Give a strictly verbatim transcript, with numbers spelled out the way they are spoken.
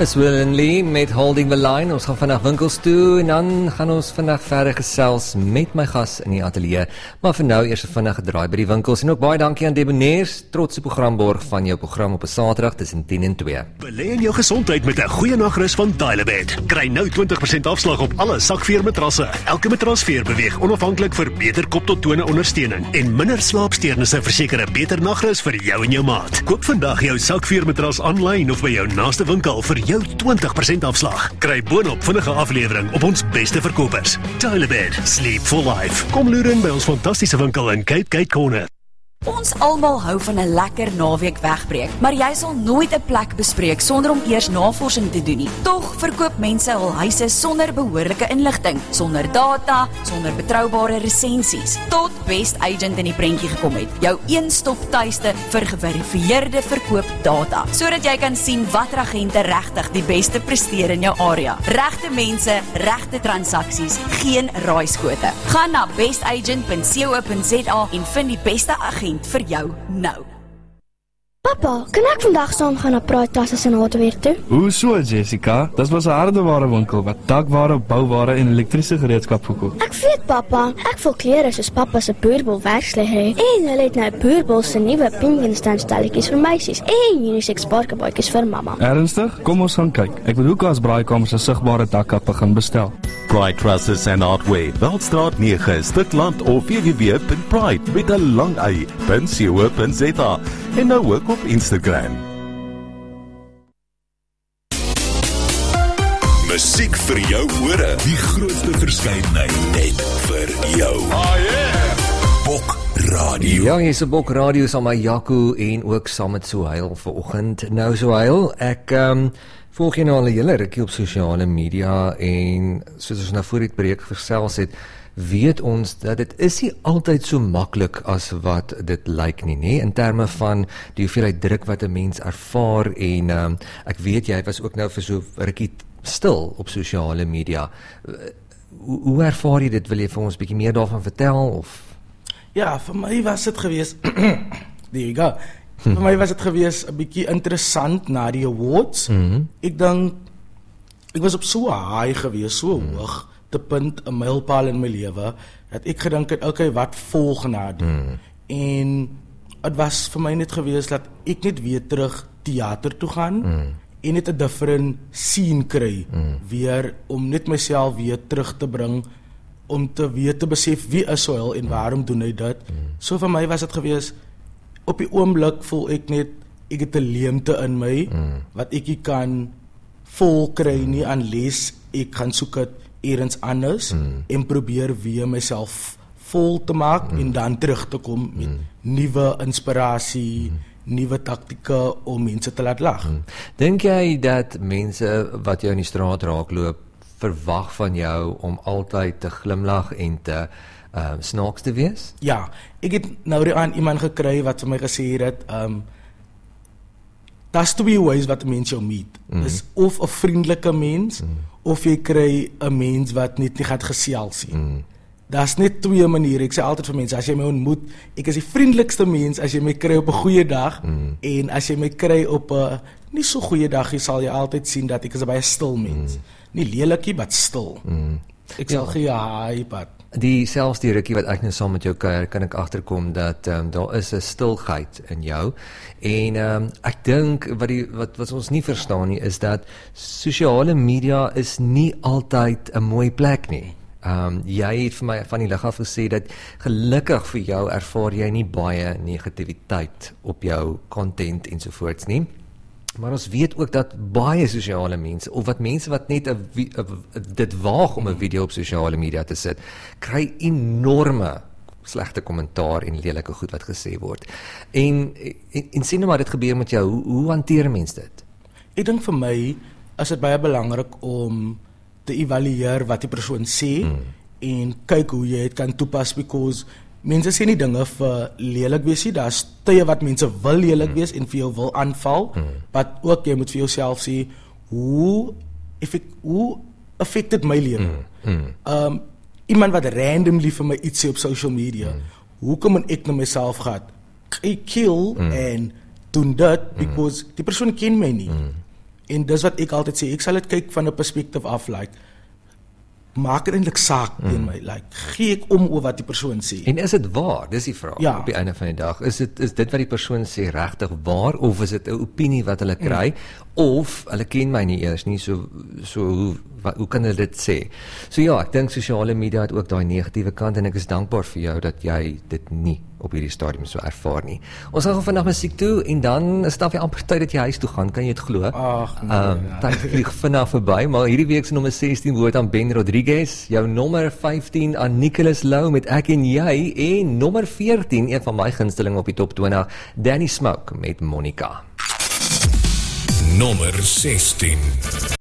Is Will Lee met Holding the Line. Ons gaan vandag winkels toe en dan gaan ons vandag verder gesels met my gas in die ateljee. Maar vir nou eers vandag gedraai by die winkels en ook baie dankie aan Debonaires, trotse programborg van jou program op 'n Saterdag tussen tien en twee. Belê in jou gesondheid met 'n goeie nagrus van Tylerbed. Kry nou twintig persent afslag op alle sakveermatrasse. Elke matrasveer beweeg onafhanklik vir beter kop tot tone ondersteuning en minder slaapsteurnisse verseker 'n beter nagrus vir jou en jou maat. Koop vandag jou sakveermatras aanlyn of by jou naaste winkel vir jou twintig persent afslag. Kry boonop vinnige aflewering op ons beste verkopers. Tylerbed, sleep for life. Kom loer in by ons fantastiese winkel in Cape Gate Corner. Ons almal hou van 'n lekker naweek wegbreek, maar jy sal nooit 'n plek bespreek sonder om eers navorsing te doen nie. Tog verkoop mense hul huise sonder behoorlike inligting, sonder data, sonder betroubare resensies. Tot Best Agent in die prentjie gekom het. Jou een-stop tuiste vir geverifieerde verkoopdata, sodat jy kan sien watter agente regtig die beste presteer in jou area. Regte mense, regte transaksies, geen raaiskote. Gaan na best agent punt co punt za en vind die beste agent vir jou nou. Papa, kan ek vandag saam gaan na Pride Classes in Hardware toe? Hoe so, Jessica? Dit was 'n hardeware winkel wat dakware, bouware en elektriese gereedskap verkoop. Ek weet, papa. Ek voel klere soos papa se boerbol werkslegger. En hulle het nou boerbol se nuwe pinguïnstandstalletjies vir meisies en unisex parkebaadjies vir mamma. Ernstig? Kom ons gaan kyk. Ek wil Hoeka's Braaikamers se sigbare dakke begin bestel. Pride Trusses and Hardware, Veldstraat nege, Stikland of w w w punt pride met 'n lang y punt co punt za en nou ook op Instagram. Musiek vir jou ore, die grootste verskeidenheid net vir jou. Oh yeah! Bok Radio. Ja, jy's op Bok Radio saam met Jaco en ook saam met Sohail vanoggend. Nou Sohail, ek um, volg jy nou al 'n hele rukkie op sosiale media en soos ons nou voor die breek gesels het, weet ons dat dit is nie altyd so maklik as wat dit lyk nie, nee, in terme van die hoeveelheid druk wat 'n mens ervaar en um, ek weet jy was ook nou vir so rukkie stil op sosiale media. Hoe, hoe ervaar jy dit? Wil jy vir ons 'n bietjie meer daarvan vertel of? Ja, vir my was dit gewees there you go. Hm. Vir my was dit gewees 'n bietjie interessant na die awards. Mm-hmm. Ek dink ek was op so high gewees, so mm. hoog te punt, 'n mylpaal in my lewe, dat ek gedink het, okay, wat volg na dit? Mm. En het was vir my net gewees dat ek net weer terug theater toe gaan mm. en net 'n different scene kry, mm. weer om net myself weer terug te bring, om te weer te besef wie is Sohail en mm. waarom doen hy dit? Mm. So vir my was dit gewees, op die oomblik voel ek net, ek het 'n leemte in my, mm. wat ek nie kan vol kry nie, unless ek gaan soek het ergens anders, mm. en probeer weer myself vol te maak, mm. en dan terug te kom met mm. nuwe inspirasie, mm. nuwe taktieke om mense te laat lag. Mm. Dink jy dat mense wat jou in die straat raakloop, verwag van jou om altyd te glimlag en te uh, snaaks te wees? Ja, ek het nou aan iemand gekry wat vir my gesê het, um, daar's twee ways wat 'n mens jou meet. Mm. Is of 'n vriendelike mens, mm. of jy kry 'n mens wat net nie gaan gesels nie. Mm. Daar's net twee maniere. Ek sê altyd vir mense, as jy my ontmoet, ek is die vriendelikste mens as jy my kry op 'n goeie dag, mm. en as jy my kry op 'n nie so goeie dag, jy sal jy altyd sien dat ek is 'n baie stil mens. Mm. Nie lelikie, maar stil. Mm. Ek sal ja. gee haai pad. Die selfs die rukkie wat ek nou saam met jou kuier, kan ek agterkom dat um, daar is 'n stilheid in jou. En um, ek dink wat die wat wat ons nie verstaan nie is dat sosiale media is nie altyd 'n mooi plek nie. Um, jy het vir my van die lig af gesê dat gelukkig vir jou ervaar jy nie baie negativiteit op jou content ensovoorts nie. Maar ons weet ook dat baie sosiale mense, of wat mense wat net a, a, a, dit waag om 'n video op sosiale media te sit, kry enorme slegte kommentaar en lelike goed wat gesê word. En, en, en sien nou maar dit gebeur met jou, hoe, hoe hanteer mens dit? Ek dink vir my is dit baie belangrik om te evalueer wat die persoon sê, hmm. en kyk hoe jy dit kan toepas, because mense sê nie dinge vir lelik wees nie, daar's tye wat mense wil lelik mm. wees en vir jou wil aanval, mm. wat ook jy moet vir jouself sê, hoe, effect, hoe affected my lewe? Mm. Mm. Um, iemand wat randomly vir my iets sê op social media, mm. hoe kom ek na myself gehad? Ek kill mm. en doen dit, because mm. die persoon ken my nie. Mm. En dis wat ek altyd sê, ek sal dit kyk van 'n perspektief af, like, maak er eintlik saak mm. in my, like, gee ek om oor wat die persoon sê. En is dit waar? Dis die vraag ja. op die einde van die dag. Is dit is dit wat die persoon sê regtig waar, of is dit 'n opinie wat hulle kry, mm. of hulle ken my nie eers nie, so so hoe wat, hoe kan hulle dit sê? So ja, ek dink sosiale media het ook daai negatiewe kant, en ek is dankbaar vir jou dat jy dit nie op hierdie stadium so ervaar nie. Ons gaan vandag musiek toe, en dan is dit alweer amper tyd dat jy huis toe gaan, kan jy dit glo? Ag, nee, um, ja. Tyd vlieg vinnig verby, maar hierdie week se nommer sestien word aan Ben Rodriguez, jou nommer vyftien aan Nicholas Lou met Ek en Jy, en nommer veertien, een van my gunstelinge op die top twintig, Danny Smoke met Monica. Nommer sestien.